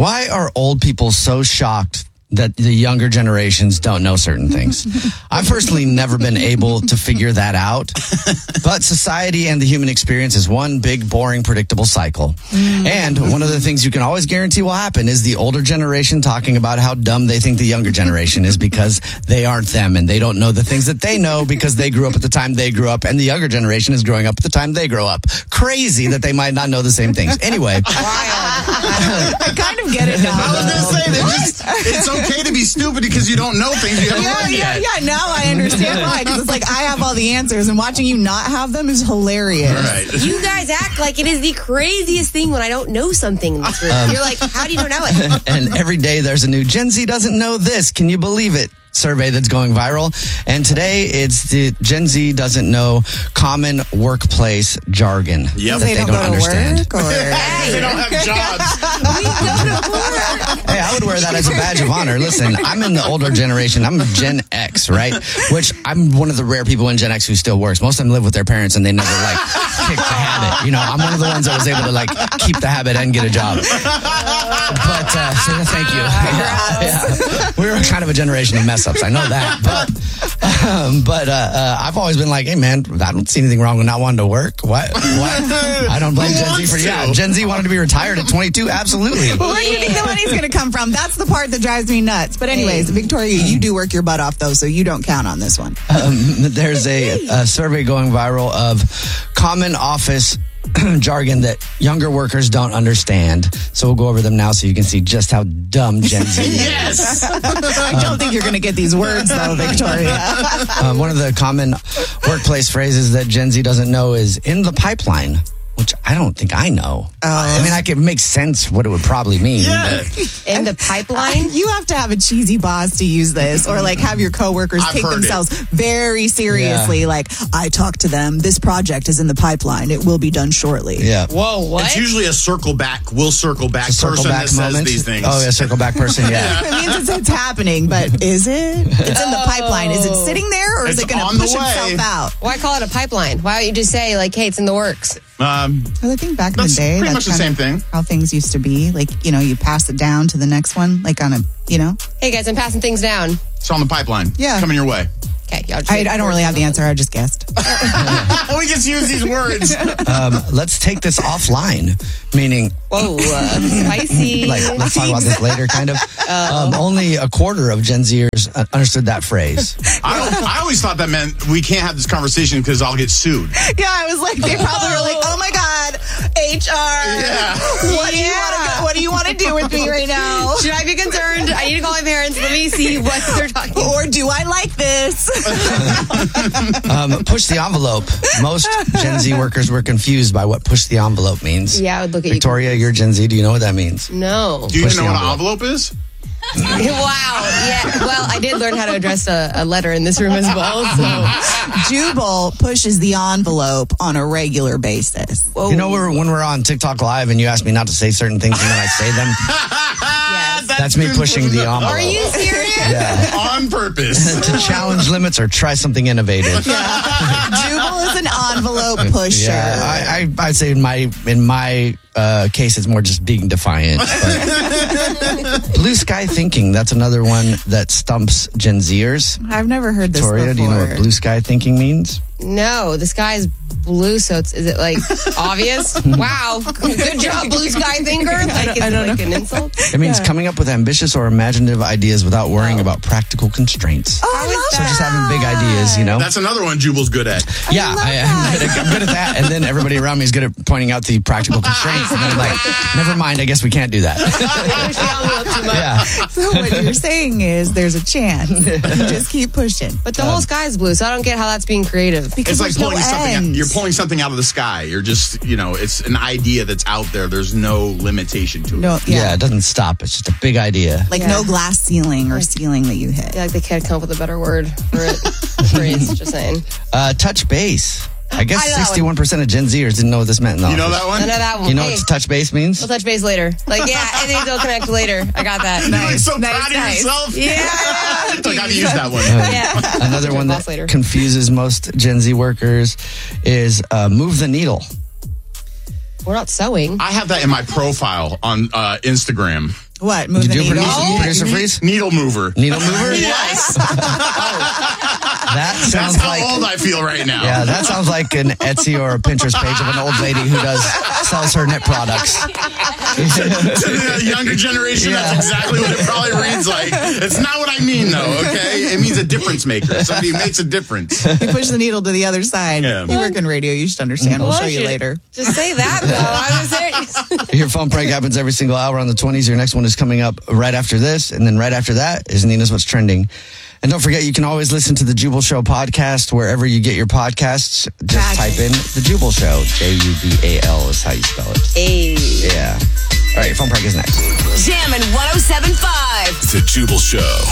Why are old people so shocked that the younger generations don't know certain things? I've personally never been able to figure that out. But society and the human experience is one big, boring, predictable cycle. And one of the things you can always guarantee will happen is the older generation talking about how dumb they think the younger generation is because they aren't them and they don't know the things that they know because they grew up at the time they grew up and the younger generation is growing up at the time they grow up. Crazy that they might not know the same things. Anyway. I kind of get it now. I was going to say, it's okay to be stupid because you don't know things you haven't learned yet. Yeah, now I understand why. Because it's like, I have all the answers, and watching you not have them is hilarious. Right. You guys act like it is the craziest thing when I don't know something in this room. You're like, how do you not know it? And every day there's a new Gen Z doesn't know this. Can you believe it? Survey that's going viral. And today it's the Gen Z doesn't know common workplace jargon Yep. that they don't understand. Work, or... They don't have jobs. Hey, I would wear that as a badge of honor. Listen, I'm in the older generation. I'm Gen X, right? Which I'm one of the rare people in Gen X who still works. Most of them live with their parents and they never kick the habit. You know, I'm one of the ones that was able to keep the habit and get a job. But so thank you. Yeah. We're kind of a generation of mess ups. I know that, but I've always been like, hey man, I don't see anything wrong with not wanting to work. What? I don't blame Gen Z for Gen Z wanted to be retired at 22. Absolutely. Well, where do you think the money's going to come from? That's the part that drives me nuts. But anyways, Victoria, you do work your butt off though, so you don't count on this one. There's a survey going viral of common office jargon that younger workers don't understand. So we'll go over them now so you can see just how dumb Gen Z is. Yes. I don't think you're going to get these words though, Victoria. One of the common workplace phrases that Gen Z doesn't know is in the pipeline, which I don't think I know. I mean, I can make sense what it would probably mean. Yeah. In the pipeline? You have to have a cheesy boss to use this, or have your coworkers take themselves very seriously. Yeah. I talked to them. This project is in the pipeline. It will be done shortly. Yeah. Whoa, what? It's usually a circle back person that says these things. Oh, yeah, circle back person, yeah. It means it's happening, but is it? It's in the pipeline. Is it sitting there, or is it going to push itself out? Why call it a pipeline? Why don't you just say, hey, it's in the works? I think back in the day, pretty much the same thing. How things used to be. You pass it down to the next one, on a. Hey guys, I'm passing things down. It's on the pipeline. Yeah. Coming your way. Okay, y'all I don't really have the answer. I just guessed. We just use these words. Let's take this offline, meaning... Whoa, spicy. Let's talk about this later, kind of. Only a quarter of Gen Zers understood that phrase. I always thought that meant we can't have this conversation because I'll get sued. Yeah, I was they probably were like, oh my God, HR. Yeah. What do you want to do with me right now? Should I be concerned? I need to call my parents. Let me see what they're talking about. Or do I like this? Push the envelope. Most Gen Z workers were confused by what push the envelope means. Yeah, I would look at Victoria, you're Gen Z. Do you know what that means? No. Do you even know what an envelope is? Wow. Yeah. Well, I did learn how to address a letter in this room as well. So Jubal pushes the envelope on a regular basis. Whoa. You know, when we're on TikTok Live and you ask me not to say certain things and then I say them? Yes. That's me pushing the envelope. Are you serious? Yeah. On purpose. To challenge limits or try something innovative. Jubal is an envelope pusher. Yeah, I'd say in my case, it's more just being defiant. But blue sky thinking, that's another one that stumps Gen Zers. I've never heard this Victoria, before. do you know what blue sky thinking means? No, the sky is blue, so is it obvious? Wow, good job, blue sky thinker. Is it an insult? It means coming up with ambitious or imaginative ideas without worrying about practical constraints. Oh, I love So just having big ideas, you know? That's another one Jubal's good at. Yeah, I'm good at that. And then everybody around me is good at pointing out the practical constraints. And then I'm like, never mind, I guess we can't do that. Yeah. So what you're saying is there's a chance. You just keep pushing. But the whole sky is blue, so I don't get how that's being creative. Because It's like there's pulling no something. ends. You're pulling something out of the sky. You're just, it's an idea that's out there. There's no limitation to it. No, Yeah, it doesn't stop. It's just a big idea. no glass ceiling or ceiling that you hit. They can't come up with a better word for it. Phrase, just saying. Touch base. I guess I know that 61% of Gen Zers didn't know what this meant in the You know office. that one? None of that one. You know Hey, what touch base means? we'll touch base later. I think they'll connect later. I got that. You're like so proud of nice. yourself. Yeah. I gotta use that one. Yeah. Another one Boss that later. confuses most Gen Z workers is move the needle. We're not sewing. I have that in my profile on Instagram. What? Move You the do needle? producer freeze? Needle mover. Needle mover? Yes. That That's sounds how like. old I feel right now. Yeah, that sounds like an Etsy or a Pinterest page of an old lady who sells her knit products. To the younger generation, Yeah. that's exactly what it probably reads like. It's not what I mean, though, okay? It means a difference maker. Somebody who makes a difference. You push the needle to the other side. Yeah. You work in radio. You should understand. We'll show you later. Just say that, though. I was there. Your phone prank happens every single hour on the 20s. Your next one is coming up right after this. And then right after that is Nina's What's Trending. And don't forget, you can always listen to the Jubal Show podcast wherever you get your podcasts. Just type in the Jubal Show. Jubal is how you spell it. Hey. Yeah. All right, your phone prank is next. Jammin' 107.5. The Jubal Show.